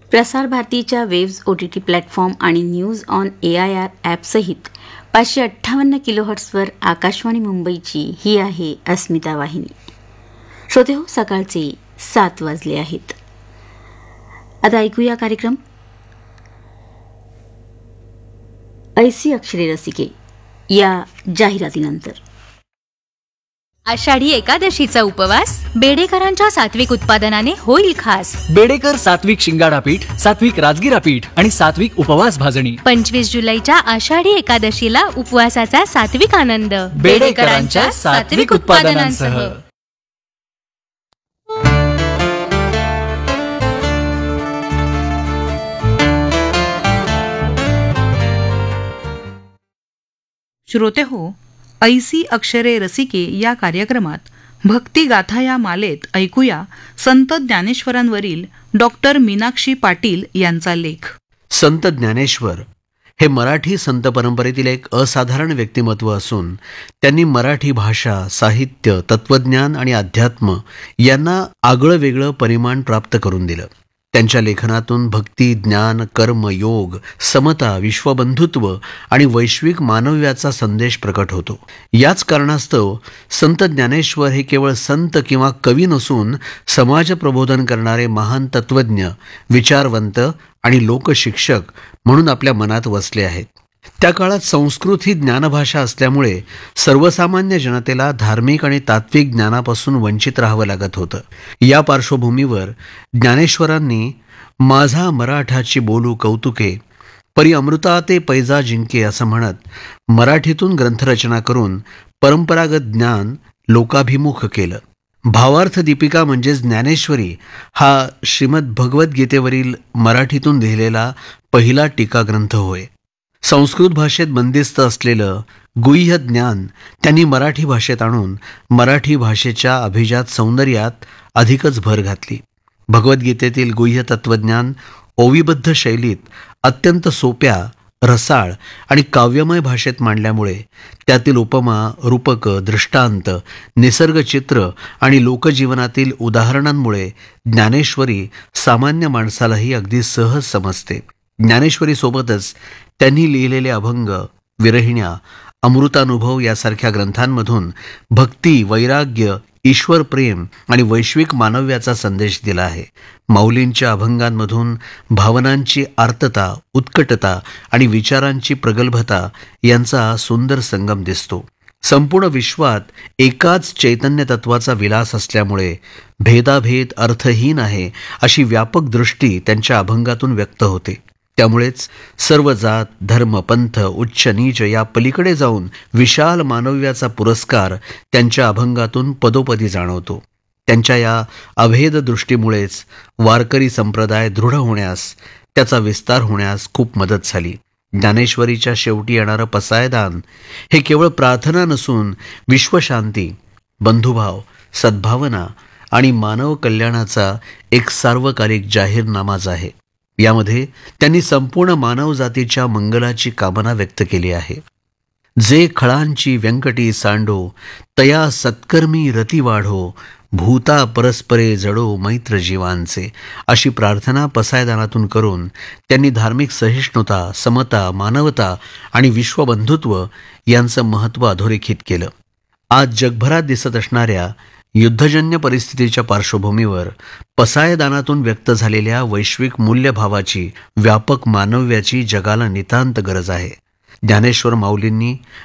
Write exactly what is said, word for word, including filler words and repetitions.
प्रसार भारतीच्या waves O T T platform आणि news on A I R ॲपसहित पाचशे अठ्ठावन्न किलोहर्ट्सवर आकाशवाणी मुंबईची ही आहे अस्मिता वाहिनी. श्रोते हो, सकाळचे सात वाजले आहेत. आता ऐकूया कार्यक्रम ऐसी अक्षरे रसिके या जाहिरातीनंतर. आषाढी एकादशीचा उपवास बेडेकरांच्या सात्विक उत्पादनाने होईल खास. बेडेकर सात्विक शिंगाडा पीठ, सात्विक राजगिरा पीठ आणि सात्विक उपवास भाजणी. पंचवीस जुलैच्या आषाढी एकादशीला उपवासाचा सात्विक आनंद बेडेकरांच्या सात्विक उत्पादनांसह. श्रोते हो, ऐसी अक्षरे रसिके या कार्यक्रमात भक्तिगाथा या मालेत ऐकूया संत ज्ञानेश्वरांवरील डॉक्टर मीनाक्षी पाटील यांचा लेख. संत ज्ञानेश्वर हे मराठी संत परंपरेतील एक असाधारण व्यक्तिमत्व असून त्यांनी मराठी भाषा, साहित्य, तत्वज्ञान आणि अध्यात्म यांना आगळं वेगळं परिमाण प्राप्त करून दिलं. त्यांच्या लेखनातून भक्ती, ज्ञान, कर्म, योग, समता, विश्वबंधुत्व आणि वैश्विक मानव्याचा संदेश प्रकट होतो. याच कारणास्तव संत ज्ञानेश्वर हे केवळ संत किंवा कवी नसून समाज प्रबोधन करणारे महान तत्वज्ञ, विचारवंत आणि लोकशिक्षक म्हणून आपल्या मनात वसले आहेत. त्या काळात संस्कृत ही ज्ञानभाषा असल्यामुळे सर्वसामान्य जनतेला धार्मिक आणि तात्विक ज्ञानापासून वंचित राहावं लागत होतं. या पार्श्वभूमीवर ज्ञानेश्वरांनी माझा मराठाची बोलू कौतुके, परी अमृता ते पैजा जिंके असं म्हणत मराठीतून ग्रंथरचना करून परंपरागत ज्ञान लोकाभिमुख केलं. भावार्थ दीपिका म्हणजेच ज्ञानेश्वरी हा श्रीमद भगवद्गीतेवरील मराठीतून लिहिलेला पहिला टीकाग्रंथ होय. संस्कृत भाषेत बंदिस्त असलेलं गुह्य ज्ञान त्यांनी मराठी भाषेत आणून मराठी भाषेच्या अभिजात सौंदर्यात अधिकच भर घातली. भगवद्गीतेतील गुह्य तत्वज्ञान ओवीबद्ध शैलीत अत्यंत सोप्या, रसाळ आणि काव्यमय भाषेत मांडल्यामुळे त्यातील उपमा, रूपक, दृष्टांत, निसर्गचित्र आणि लोकजीवनातील उदाहरणांमुळे ज्ञानेश्वरी सामान्य माणसालाही अगदी सहज समजते. ज्ञानेश्वरीसोबतच त्यांनी लिहिलेले अभंग, विरहिण्या, अमृतानुभव यासारख्या ग्रंथांमधून भक्ती, वैराग्य, ईश्वर प्रेम आणि वैश्विक मानव्याचा संदेश दिला आहे. माऊलींच्या अभंगांमधून भावनांची आर्तता, उत्कटता आणि विचारांची प्रगल्भता यांचा सुंदर संगम दिसतो. संपूर्ण विश्वात एकाच चैतन्य तत्वाचा विलास असल्यामुळे भेदाभेद अर्थहीन आहे अशी व्यापक दृष्टी त्यांच्या अभंगातून व्यक्त होते. त्यामुळेच सर्व जात, धर्म, पंथ, उच्च नीच या पलीकडे जाऊन विशाल मानव्याचा पुरस्कार त्यांच्या अभंगातून पदोपदी जाणवतो. त्यांच्या या अभेद दृष्टीमुळेच वारकरी संप्रदाय दृढ होण्यास, त्याचा विस्तार होण्यास खूप मदत झाली. ज्ञानेश्वरीच्या शेवटी येणारं पसायदान हे केवळ प्रार्थना नसून विश्वशांती, बंधुभाव, सद्भावना आणि मानव कल्याणाचा एक सार्वकालिक जाहीरनामाच आहे. यामध्ये त्यांनी संपूर्ण मानवजातीच्या मंगलाची कामना व्यक्त केली आहे. जे खळांची व्यंकटी सांडो, तया सत्कर्मी रती वाढो, भूता परस्परे जडो मैत्र जीवांचे अशी प्रार्थना पसायदानातून करून त्यांनी धार्मिक सहिष्णुता, समता, मानवता आणि विश्वबंधुत्व यांचं महत्त्व अधोरेखित केलं. आज जगभरात दिसत असणाऱ्या युद्धजन्य परिस्थितीच्या पार्श्वभूमीवर पसायदानातून व्यक्त झालेल्या वैश्विक मूल्यभावाची, व्यापक मानव्याची जगाला नितांत गरज आहे. ज्ञानेश्वर माऊलींनी